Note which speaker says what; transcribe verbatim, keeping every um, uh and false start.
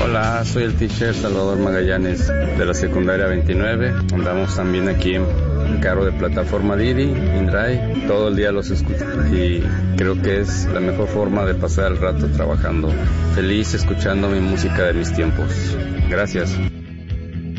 Speaker 1: Hola, soy el teacher Salvador Magallanes de la secundaria veintinueve. Andamos también aquí en carro de plataforma Didi, InDrive. Todo el día los escucho y creo que es la mejor forma de pasar el rato trabajando. Feliz escuchando mi música de mis tiempos. Gracias.